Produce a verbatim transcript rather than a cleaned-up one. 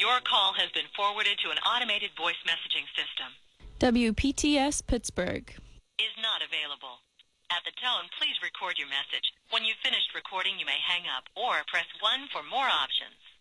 Your call has been forwarded to an automated voice messaging system. W P T S Pittsburgh Is not available. At the tone, please record your message. When you've finished recording, you may hang up or press one for more options.